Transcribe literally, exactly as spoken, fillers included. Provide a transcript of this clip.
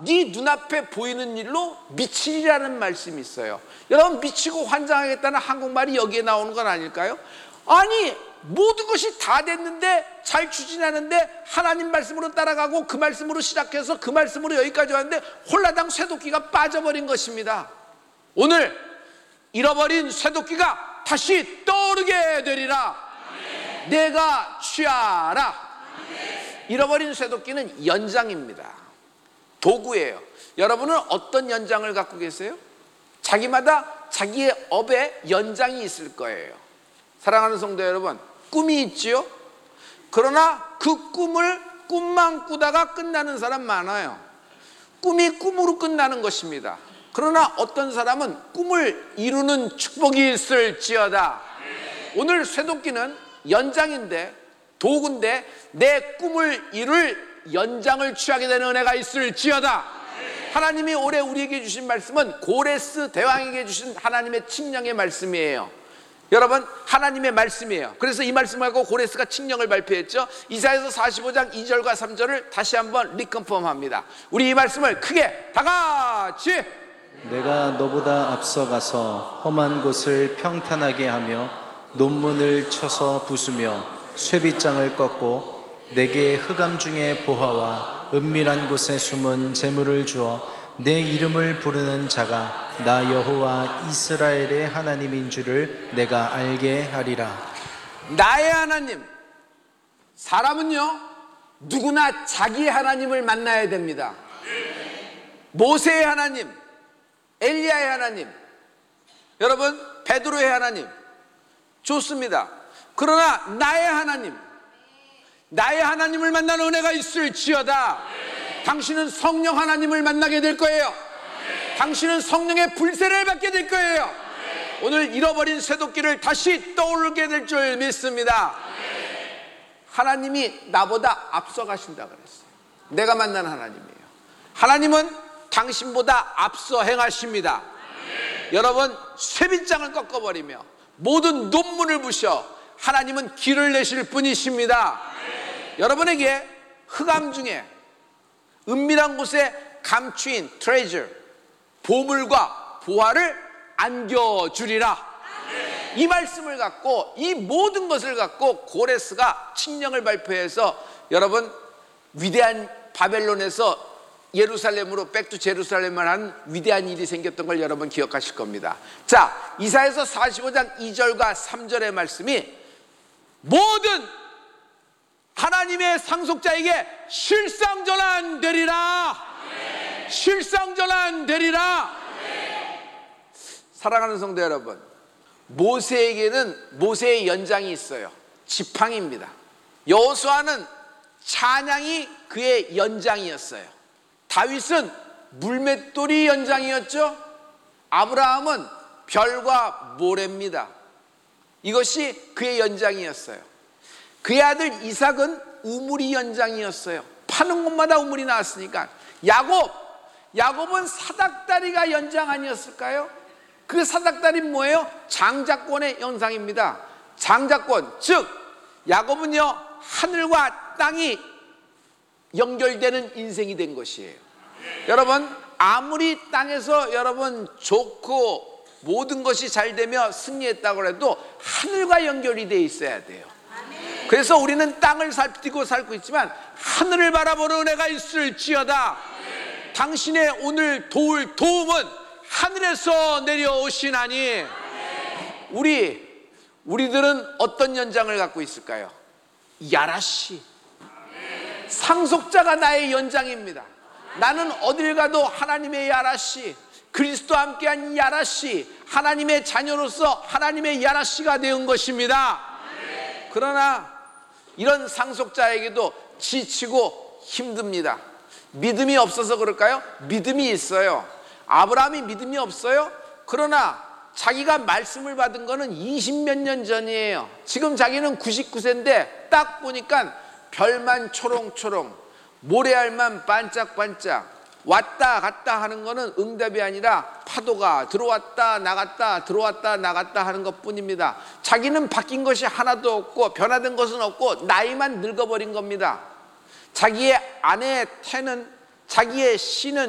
네 눈앞에 보이는 일로 미치리라는 말씀이 있어요. 여러분, 미치고 환장하겠다는 한국말이 여기에 나오는 건 아닐까요? 아니, 모든 것이 다 됐는데, 잘 추진하는데 하나님 말씀으로 따라가고 그 말씀으로 시작해서 그 말씀으로 여기까지 왔는데 홀라당 쇠도끼가 빠져버린 것입니다. 오늘 잃어버린 쇠도끼가 다시 떠오르게 되리라. 아멘. 내가 취하라. 아멘. 잃어버린 쇠도끼는 연장입니다. 도구예요. 여러분은 어떤 연장을 갖고 계세요? 자기마다 자기의 업에 연장이 있을 거예요. 사랑하는 성도 여러분, 꿈이 있지요? 그러나 그 꿈을 꿈만 꾸다가 끝나는 사람 많아요. 꿈이 꿈으로 끝나는 것입니다. 그러나 어떤 사람은 꿈을 이루는 축복이 있을지어다. 오늘 쇠도끼는 연장인데, 도구인데, 내 꿈을 이룰 연장을 취하게 되는 은혜가 있을지어다. 하나님이 올해 우리에게 주신 말씀은 고레스 대왕에게 주신 하나님의 칙령의 말씀이에요. 여러분, 하나님의 말씀이에요. 그래서 이 말씀을 갖고 고레스가 칙령을 발표했죠. 이사야서 사십오 장 이 절과 삼 절을 다시 한번 리컨펌합니다. 우리 이 말씀을 크게 다 같이. 내가 너보다 앞서가서 험한 곳을 평탄하게 하며 논문을 쳐서 부수며 쇠빗장을 꺾고 내게 흑암 중에 보화와 은밀한 곳에 숨은 재물을 주어 내 이름을 부르는 자가 나 여호와 이스라엘의 하나님인 줄을 내가 알게 하리라. 나의 하나님. 사람은요, 누구나 자기의 하나님을 만나야 됩니다. 모세의 하나님, 엘리야의 하나님, 여러분 베드로의 하나님 좋습니다. 그러나 나의 하나님, 나의 하나님을 만나는 은혜가 있을지어다. 네. 당신은 성령 하나님을 만나게 될 거예요. 네. 당신은 성령의 불세를 받게 될 거예요. 네. 오늘 잃어버린 쇠도끼를 다시 떠오르게 될 줄 믿습니다. 네. 하나님이 나보다 앞서가신다 그랬어요. 내가 만난 하나님이에요. 하나님은 당신보다 앞서 행하십니다. 네. 여러분, 쇠빗장을 꺾어버리며 모든 논문을 부셔 하나님은 길을 내실 분이십니다. 여러분에게 흑암 중에 은밀한 곳에 감추인 트레저, 보물과 보화를 안겨주리라. 이 말씀을 갖고, 이 모든 것을 갖고 고레스가 칙령을 발표해서 여러분 위대한 바벨론에서 예루살렘으로 백투 제루살렘을 한 위대한 일이 생겼던 걸 여러분 기억하실 겁니다. 자, 이사야서 사십오 장 이 절과 삼 절의 말씀이 모든 하나님의 상속자에게 실상전환 되리라. 네. 실상전환 되리라. 네. 사랑하는 성도 여러분, 모세에게는 모세의 연장이 있어요. 지팡이입니다. 여호수아는 찬양이 그의 연장이었어요. 다윗은 물맷돌이 연장이었죠. 아브라함은 별과 모래입니다. 이것이 그의 연장이었어요. 그의 아들 이삭은 우물이 연장이었어요. 파는 곳마다 우물이 나왔으니까. 야곱, 야곱은 사닥다리가 연장 아니었을까요? 그 사닥다리는 뭐예요? 장자권의 연상입니다. 장자권, 즉 야곱은요, 하늘과 땅이 연결되는 인생이 된 것이에요. 여러분, 아무리 땅에서 여러분 좋고 모든 것이 잘 되며 승리했다고 해도 하늘과 연결이 돼 있어야 돼요. 그래서 우리는 땅을 살피고 살고 있지만 하늘을 바라보는 은혜가 있을지어다. 당신의 오늘 도울 도움은 하늘에서 내려오시나니. 우리 우리들은 어떤 연장을 갖고 있을까요? 야라시. 상속자가 나의 연장입니다. 나는 어딜 가도 하나님의 야라시, 그리스도와 함께한 야라시, 하나님의 자녀로서 하나님의 야라시가 되은 것입니다. 그러나 이런 상속자에게도 지치고 힘듭니다. 믿음이 없어서 그럴까요? 믿음이 있어요. 아브라함이 믿음이 없어요? 그러나 자기가 말씀을 받은 거는 이십몇 년 전이에요. 지금 자기는 구십구 세인데 딱 보니까 별만 초롱초롱, 모래알만 반짝반짝, 왔다 갔다 하는 거는 응답이 아니라 파도가 들어왔다 나갔다 들어왔다 나갔다 하는 것뿐입니다. 자기는 바뀐 것이 하나도 없고 변화된 것은 없고 나이만 늙어버린 겁니다. 자기의 아내의 태는, 자기의 씨는